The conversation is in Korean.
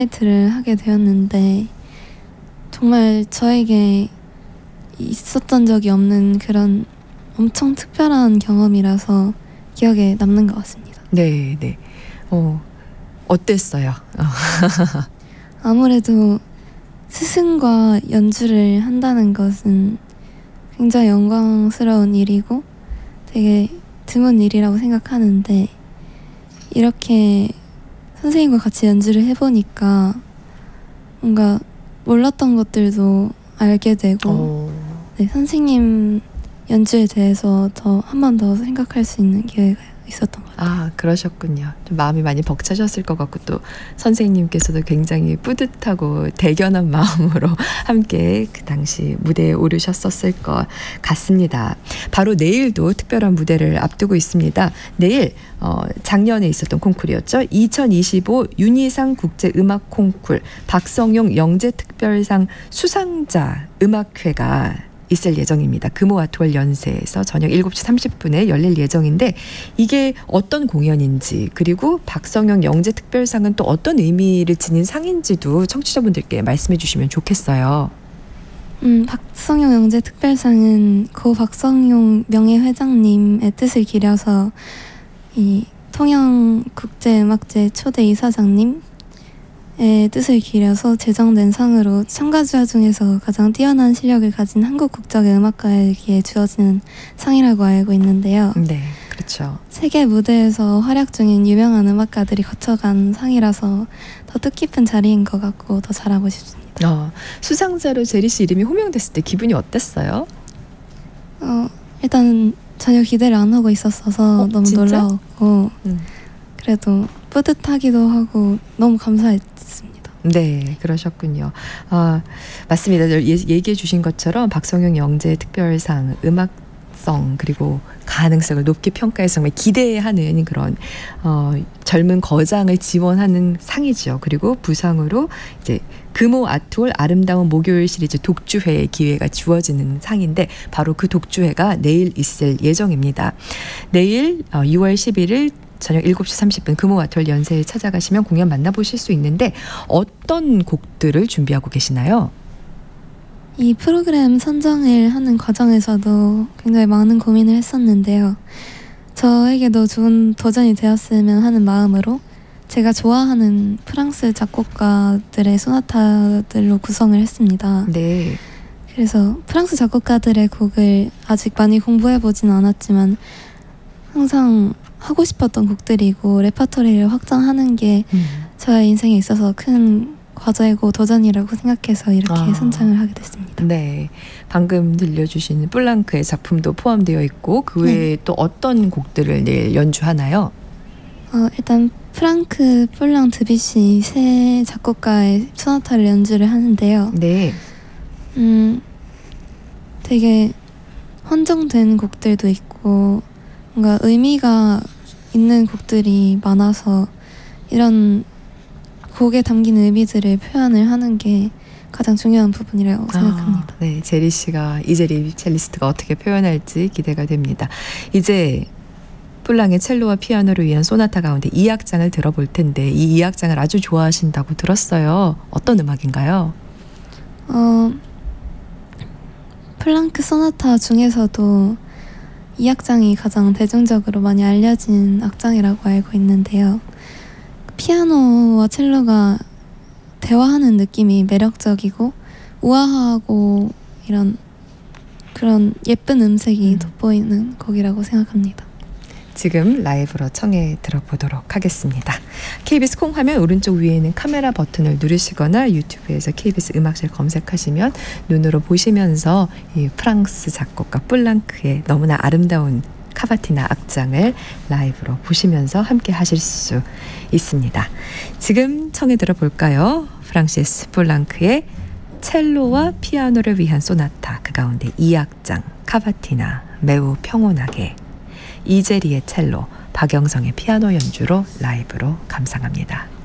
를 하게 되었는데 정말 저에게 있었던 적이 없는 그런 엄청 특별한 경험이라서 기억에 남는 것 같습니다. 네, 네. 어땠어요? 아무래도 스승과 연주를 한다는 것은 굉장히 영광스러운 일이고 되게 드문 일이라고 생각하는데 이렇게 선생님과 같이 연주를 해보니까 뭔가 몰랐던 것들도 알게 되고 네, 선생님 연주에 대해서 한 번 더 생각할 수 있는 기회가 있었던 것 같아요. 아, 그러셨군요. 좀 마음이 많이 벅차셨을 것 같고 또 선생님께서도 굉장히 뿌듯하고 대견한 마음으로 함께 그 당시 무대에 오르셨었을 것 같습니다. 바로 내일도 특별한 무대를 앞두고 있습니다. 내일 작년에 있었던 콩쿨이었죠. 2025 윤희상 국제음악 콩쿨 박성용 영재특별상 수상자 음악회가 있을 예정입니다. 금호아트월 연세에서 저녁 7시 30분에 열릴 예정인데 이게 어떤 공연인지 그리고 박성용 영재특별상은 또 어떤 의미를 지닌 상인지도 청취자분들께 말씀해 주시면 좋겠어요. 박성용 영재특별상은 고 박성용 명예회장님의 뜻을 기려서 이 통영국제음악제 초대 이사장님 뜻을 기려서 제정된 상으로 참가자 중에서 가장 뛰어난 실력을 가진 한국 국적의 음악가에게 주어지는 상이라고 알고 있는데요. 네, 그렇죠. 세계 무대에서 활약 중인 유명한 음악가들이 거쳐간 상이라서 더 뜻깊은 자리인 것 같고 더 잘하고 싶습니다. 수상자로 제리 씨 이름이 호명됐을 때 기분이 어땠어요? 일단 전혀 기대를 안 하고 있었어서 너무 진짜? 놀라웠고 그래도 뿌듯하기도 하고 너무 감사했습니다. 네, 그러셨군요. 맞습니다. 얘기해 주신 것처럼 박성용 영재특별상 음악성 그리고 가능성을 높게 평가해서 정말 기대하는 그런 젊은 거장을 지원하는 상이죠. 그리고 부상으로 이제 금호 아트홀 아름다운 목요일 시리즈 독주회의 기회가 주어지는 상인데 바로 그 독주회가 내일 있을 예정입니다. 내일 6월 11일 저녁 7시 30분 금호아트홀 연세에 찾아가시면 공연 만나보실 수 있는데 어떤 곡들을 준비하고 계시나요? 이 프로그램 선정을 하는 과정에서도 굉장히 많은 고민을 했었는데요. 저에게도 좋은 도전이 되었으면 하는 마음으로 제가 좋아하는 프랑스 작곡가들의 소나타들로 구성을 했습니다. 네. 그래서 프랑스 작곡가들의 곡을 아직 많이 공부해보진 않았지만 항상 하고 싶었던 곡들이고 레퍼토리를 확장하는 게 저의 인생에 있어서 큰 과제고 도전이라고 생각해서 이렇게 선정을 하게 됐습니다. 네, 방금 들려주신 플랑크의 작품도 포함되어 있고 그 외에 또 어떤 곡들을 내일 연주하나요? 일단 프랑크, 폴랑, 드뷔시 세 작곡가의 소나타를 연주를 하는데요. 네. 되게 헌정된 곡들도 있고 뭔가 의미가 있는 곡들이 많아서 이런 곡에 담긴 의미들을 표현을 하는 게 가장 중요한 부분이라고 생각합니다. 네, 제리 씨가 이재리 첼리스트가 어떻게 표현할지 기대가 됩니다. 이제 플랑의 첼로와 피아노를 위한 소나타 가운데 2악장을 들어볼 텐데 이 2악장을 아주 좋아하신다고 들었어요. 어떤 음악인가요? 플랑크 소나타 중에서도 이 악장이 가장 대중적으로 많이 알려진 악장이라고 알고 있는데요. 피아노와 첼로가 대화하는 느낌이 매력적이고 우아하고 그런 예쁜 음색이 돋보이는 곡이라고 생각합니다. 지금 라이브로 청해 들어보도록 하겠습니다. KBS 콩 화면 오른쪽 위에 있는 카메라 버튼을 누르시거나 유튜브에서 KBS 음악실 검색하시면 눈으로 보시면서 이 프랑스 작곡가 플랑크의 너무나 아름다운 카바티나 악장을 라이브로 보시면서 함께 하실 수 있습니다. 지금 청해 들어볼까요? 프랑시스 플랑크의 첼로와 피아노를 위한 소나타 그 가운데 2악장 카바티나 매우 평온하게 이재리의 첼로, 박영성의 피아노 연주로 라이브로 감상합니다.